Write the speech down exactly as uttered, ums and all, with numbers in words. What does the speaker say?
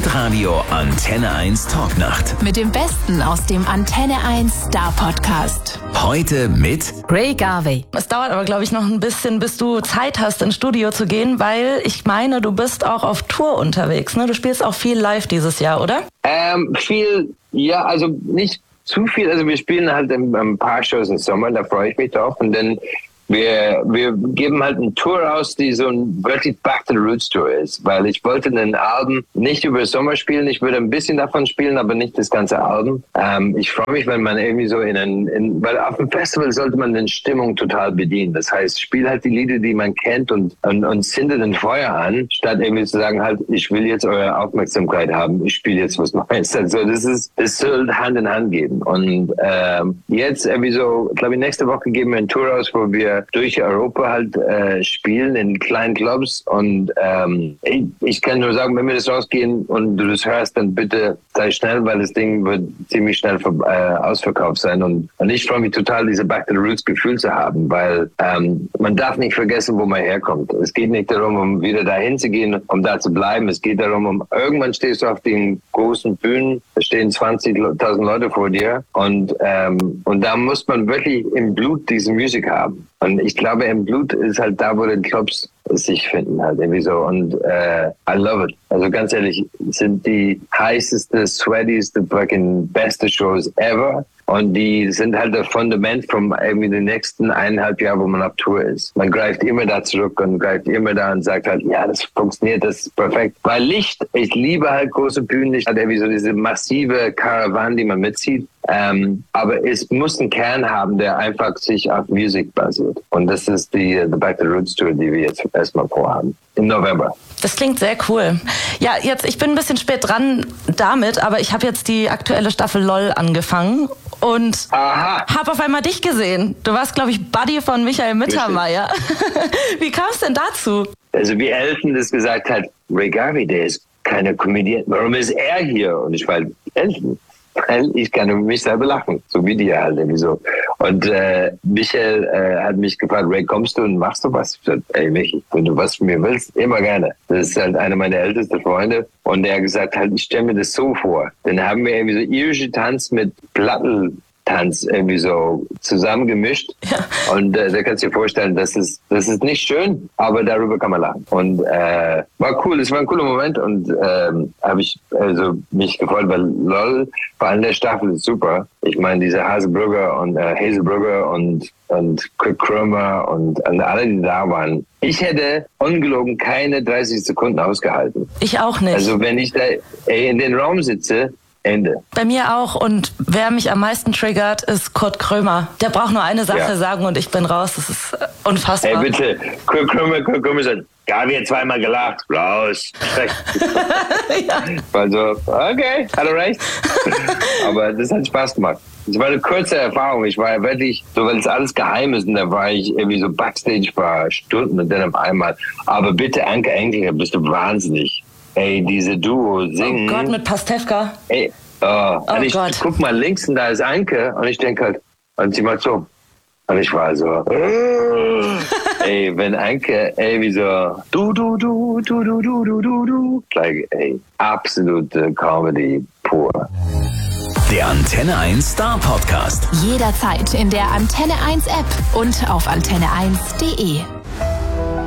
Hitradio Antenne eins Talknacht. Mit dem Besten aus dem Antenne eins Star Podcast. Heute mit Ray Garvey. Es dauert aber, glaube ich, noch ein bisschen, bis du Zeit hast, ins Studio zu gehen, weil ich meine, du bist auch auf Tour unterwegs, ne? Du spielst auch viel live dieses Jahr, oder? Ähm, viel, ja, also nicht zu viel. Also wir spielen halt ein, ein paar Shows im Sommer, da freue ich mich drauf. Und dann wir, wir geben halt eine Tour aus, die so ein wirklich Back to the Roots Tour ist. Weil ich wollte ein Album nicht über Sommer spielen. Ich würde ein bisschen davon spielen, aber nicht das ganze Album. Ähm, ich freue mich, wenn man irgendwie so in ein, in, weil auf dem Festival sollte man die Stimmung total bedienen. Das heißt, spiel halt die Lieder, die man kennt und, und, und zündet ein Feuer an, statt irgendwie zu sagen halt, ich will jetzt eure Aufmerksamkeit haben, ich spiele jetzt was Neues. Also das ist, das soll Hand in Hand gehen. Und ähm, jetzt irgendwie so, glaube ich, nächste Woche geben wir eine Tour aus, wo wir durch Europa halt äh, spielen in kleinen Clubs und ähm, ich, ich kann nur sagen, wenn wir das rausgehen und du das hörst, dann bitte sei schnell, weil das Ding wird ziemlich schnell äh, ausverkauft sein und, und ich freue mich total, diese Back to the Roots Gefühl zu haben, weil ähm, man darf nicht vergessen, wo man herkommt. Es geht nicht darum, um wieder dahin zu gehen, um da zu bleiben. Es geht darum, um irgendwann stehst du auf den großen Bühnen, da stehen zwanzigtausend Leute vor dir und ähm, und da muss man wirklich im Blut diese Musik haben. Und ich glaube, im Blut ist halt da, wo die Clubs sich finden halt irgendwie so. Und äh, I love it. Also ganz ehrlich, sind die heißeste, sweatyste, fucking beste Shows ever. Und die sind halt das Fundament vom irgendwie den nächsten eineinhalb Jahren, wo man auf Tour ist. Man greift immer da zurück und greift immer da und sagt halt, ja, das funktioniert, das ist perfekt. Weil Licht, ich liebe halt große Bühnen, ich hatte irgendwie so diese massive Karawane, die man mitzieht. Ähm, aber es muss einen Kern haben, der einfach sich auf Musik basiert. Und das ist die The Back to the Roots Tour, die wir jetzt erstmal vorhaben. Im November. Das klingt sehr cool. Ja, jetzt, ich bin ein bisschen spät dran damit, aber ich habe jetzt die aktuelle Staffel LOL angefangen und habe auf einmal dich gesehen. Du warst, glaube ich, Buddy von Michael Mittermeier. Wie kam es denn dazu? Also wie Elton das gesagt hat, Ray Garvey, der ist keine Comedian. Warum ist er hier? Und ich war Elton. Weil ich kann über mich selber lachen, so wie die halt irgendwie so. Und äh, Michael äh, hat mich gefragt, Ray, kommst du und machst du was? Ich sagte, ey Michi, wenn du was von mir willst, immer gerne. Das ist halt einer meiner ältesten Freunde. Und der hat gesagt, halt, ich stelle mir das so vor. Dann haben wir irgendwie so irische Tanz mit Plattel. Tanz irgendwie so zusammengemischt. Ja. Und äh, da kannst du dir vorstellen, das ist, das ist nicht schön, aber darüber kann man lachen. Und äh, war cool, es war ein cooler Moment und ähm, habe ich also mich gefreut, weil LOL, vor allem der Staffel ist super. Ich meine, diese Haselbrugger und äh, Hazelbrugger und und Quick Cromer und, und alle, die da waren. Ich hätte ungelogen keine dreißig Sekunden ausgehalten. Ich auch nicht. Also wenn ich da ey, in den Raum sitze, Ende. Bei mir auch. Und wer mich am meisten triggert, ist Kurt Krömer. Der braucht nur eine Sache ja. sagen und ich bin raus. Das ist unfassbar. Hey, bitte. Kurt Krömer, Kurt Krömer sagt, Gabi hat zweimal gelacht. Raus. ja. Also, okay, hat er recht. Aber das hat Spaß gemacht. Es war eine kurze Erfahrung. Ich war ja wirklich, so weil es alles geheim ist, und da war ich irgendwie so Backstage vor Stunden und dann auf einmal. Aber bitte, Anke Engelke, bist du wahnsinnig. Ey, diese Duo singen. Oh Gott, mit Pastewka. Ey, oh, oh und ich Gott. guck mal links und da ist Anke und ich denke halt, und sie macht so. Und ich war so, ey, wenn Anke, ey, wie so, du, du, du, du, du, du, du, du, du. Like, ey, absolute Comedy pur. Der Antenne eins Star Podcast. Jederzeit in der Antenne eins App und auf antenne eins punkt de.